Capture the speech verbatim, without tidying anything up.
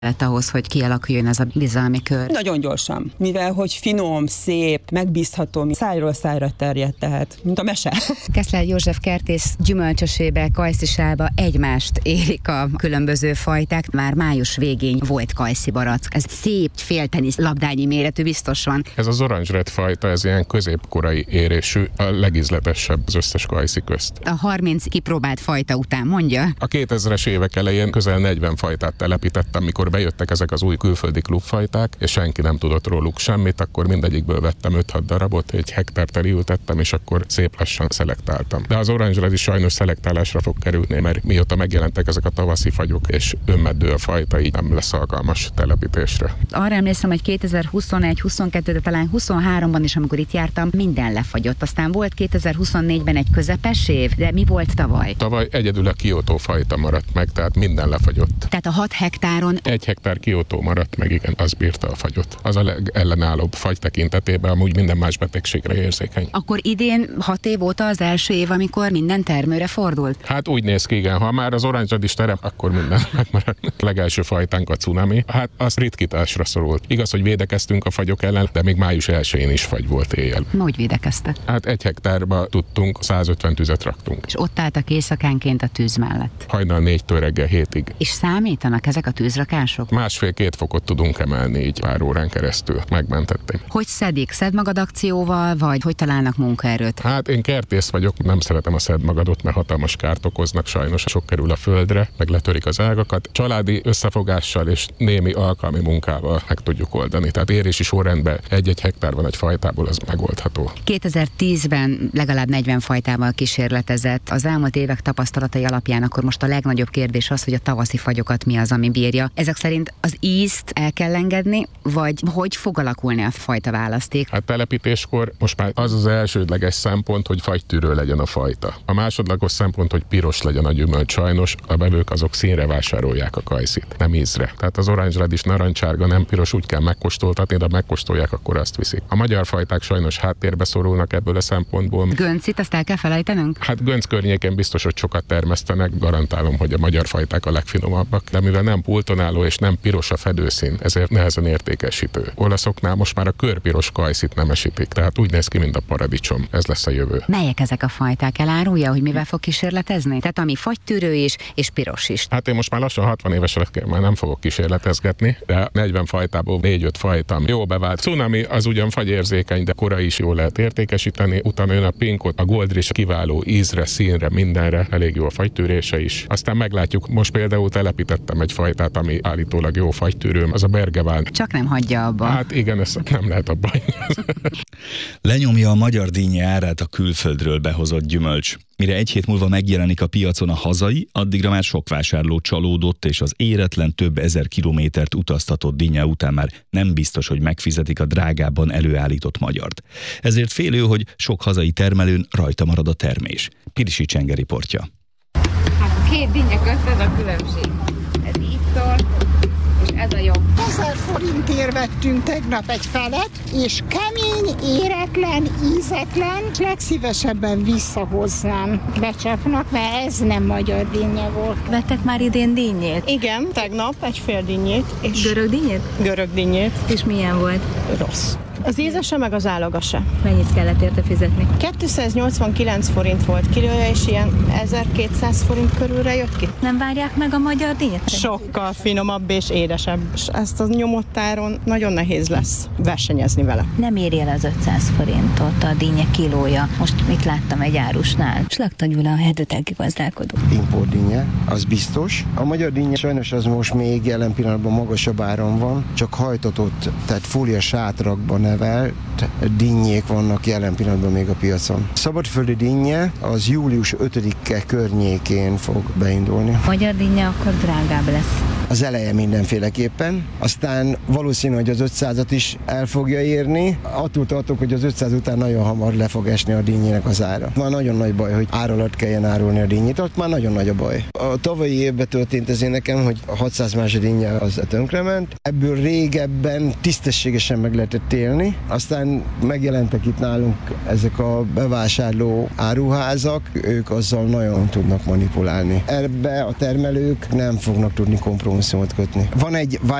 lett ahhoz, hogy kialakuljon ez a bizalmi kör? Nagyon gyorsan, mivel hogy finom, szép, megbízható, szájról szájra terjed, tehát mint a mese. Keszler József kertész gyümölcsösébe, kajszisába egymást érik a különböző fajták. Már május végén volt kajszi barack. Ez szép féltenisz labdányi méretű biztos van. Ez az Orange Red fajta, ez ilyen középkorai érésű, a legízletesebb az összes kajszi közt. A harminc kipróbált fajta után mondja? A kétezres évek elején közel negyven fajtát telepítettem, mikor bejöttek ezek az új külföldi klubfajták, és senki nem tudott róluk semmit, akkor mindegyikből vettem öt-hat darabot, egy hektárteli ültettem, és akkor szép lassan szelektáltam. De az Orange Red is sajnos szelektálásra fog kerülni, mert mióta megjelentek ezek a tavaszi fagyok, és önmeddő a fajta, így nem lesz alkalmas telepítésre. Arra emlékszem, hogy kétezer-huszonegy huszonkettő, de talán huszonháromban is, amikor itt jártam, minden lefagyott. Aztán volt kétezer-huszonnégyben egy közepes év, de mi volt tavaly? Tavaly egyedül a Kyoto fajta maradt meg, tehát minden lefagyott. Tehát a hat hektáron Egy hektár Kyoto maradt meg, igen, az bírta a fagyot. Az a legellenállóbb fagy tekintetében, amúgy minden más betegségre érzékeny. Akkor idén hat év óta az első év, amikor minden termőre fordult? Hát úgy néz ki, igen, ha már az Orange Red is terem, akkor minden megmaradt. A legelső fajtánk a cunami, hát az ritkításra szorult. Igaz, hogy védekeztünk a fagyok ellen, de még május elsején is fagy volt éjjel. Hogy védekeztek? Hát egy hektárba tudtunk, százötven tüzet raktunk. És ott álltak éjszakánként a tűz mellett. Hajnal négytől reggel hétig. És számítanak ezek a tűzrakások? Másfél-két fokot tudunk emelni így pár órán keresztül. Megmentették. Hogy szedik? Szed magad akcióval, vagy hogy találnak munkaerőt? Hát én kertész vagyok, nem szeretem a szed magadot, mert hatalmas kárt okoznak, sajnos sok kerül a földre, meg letörik az ágakat. Családi összefogással és némi alkalmi munkával meg tudjuk oldani. Tehát érési sorrendben egy-egy hektár van egy fajtából, az megoldható. kétezer-tízben legalább negyven fajtával kísérletezett. Az elmúlt évek tapasztalatai alapján akkor most a legnagyobb kérdés az, hogy a tavaszi fagyokat mi az, ami bírja. Ezek szerint az ízt el kell engedni, vagy hogy fog alakulni a fajta választék? Hát telepítéskor most már az az elsődleges szempont, hogy fagytűrő legyen a fajta. A másodlagos szempont, hogy piros legyen a gyümölcs. Sajnos a vevők azok színre vásárolják a kajszit, nem ízre. Tehát az Orange Red is narancsárga, nem piros, úgy kell megkóstoltatni, de megkóstolják, akkor azt viszik. A magyar fajták sajnos háttérbe szorulnak ebből a szempontból. Göncit azt el kell felejtenünk? Hát Gönc környéken biztos, hogy sokat termesztenek, garantálom, hogy a magyar fajták a legfinomabbak, de mivel nem pultonáló és nem piros a fedőszín, ezért nehezen értékesítő. Olaszoknál most már a körpiros kajszit nemesítik, tehát úgy néz ki, mint a paradicsom. Ez lesz a jövő. Melyek ezek a fajták? Elárulja, hogy mivel fog kísérletezni? Tehát ami fagytűrő is, és piros is. Hát én most már lassan hatvan éves leszek, már nem fogok kísérletezgetni, de negyven fajtából négy-öt fajtam jó bevált. Cunami az ugyan fagyérzékeny, de korai is jól lehet értékesíteni. Utána jön a pinkot, a goldrish kiváló ízre, színre, mindenre, elég jó a fagytűrése is. Aztán meglátjuk, most például telepítettem egy fajtát, ami állítólag jó fagytűrő, az a Bergeván. Csak nem hagyja abba. Hát igen, ezt nem lehet abba hagyni. Lenyomja a magyar dinnye árát a külföldről behozott gyümölcs. Mire egy hét múlva megjelenik a piacon a hazai, addigra már sok vásárló csalódott, és az éretlen több ezer kilométert utaztatott dinnye után már nem biztos, hogy megfizetik a drágábban előállított magyart. Ezért félő, hogy sok hazai termelőn rajta marad a termés. Pirisi Csenge riportja. Hát két dinnye közt ez a különbség. Ez így tart, és ez a jobb. ezer forintért vettünk tegnap egy felet, és kemény, éretlen, ízetlen, és legszívesebben visszahoznám becsapnak, mert ez nem magyar dinnye volt. Vettek már idén dinnyét? Igen, tegnap egy fél dinnyét. És Görög dinnyét? görög dinnyét. És milyen volt? Rossz. Az íze se, meg az állaga se. Mennyit kellett érte fizetni? kétszáznyolcvankilenc forint volt kilója, és ilyen ezerkétszáz forint körülre jött ki. Nem várják meg a magyar dinnyét? Sokkal finomabb és édesebb. És ezt a nyomott áron nagyon nehéz lesz versenyezni vele. Nem éri el az ötszáz forintot a dinnye kilója. Most mit láttam egy árusnál. Slakta Gyula, a erdőtelki gazdálkodó. Import dinnye, az biztos. A magyar dinnye sajnos az most még jelen pillanatban magasabb áron van, csak hajtatott, tehát fólia sátrakban nevelt dinnyék vannak jelen pillanatban még a piacon. Szabadföldi dinnye az július ötödike környékén fog beindulni. Magyar dinnye akkor drágább lesz. Az eleje mindenféleképpen, aztán valószínűleg valószínű, hogy az ötszázat is el fogja érni. Attól tartok, hogy az ötszáz után nagyon hamar le fog esni a dinnyének az ára. Már nagyon nagy baj, hogy ár alatt kelljen árulni a dinnyét, ott már nagyon nagy a baj. A tavalyi évben történt ez nekem, hogy a hatszáz más dinnye az tönkrement. Ebből régebben tisztességesen meg lehetett élni, aztán megjelentek itt nálunk ezek a bevásárló áruházak, ők azzal nagyon tudnak manipulálni. Ebbe a termelők nem fognak tudni kompromisszumot kötni. Van egy